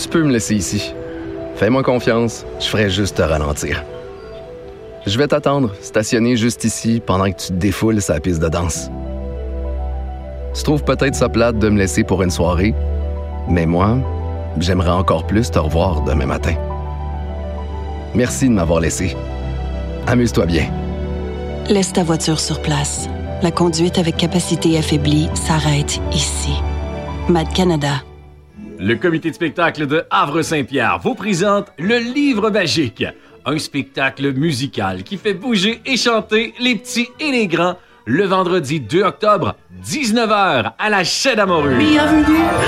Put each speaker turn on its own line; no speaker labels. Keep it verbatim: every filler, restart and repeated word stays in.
peux me laisser ici. Fais-moi confiance, je ferai juste te ralentir. Je vais t'attendre, stationné juste ici, pendant que tu te défoules sa piste de danse. Tu trouves peut-être ça plate de me laisser pour une soirée, mais moi, j'aimerais encore plus te revoir demain matin. Merci de m'avoir laissé. Amuse-toi bien.
Laisse ta voiture sur place. La conduite avec capacité affaiblie s'arrête ici. Mad Canada.
Le comité de spectacle de Havre-Saint-Pierre vous présente Le Livre Magique, un spectacle musical qui fait bouger et chanter les petits et les grands le vendredi deux octobre, dix-neuf heures, à la Chaîne Amorue.
Bienvenue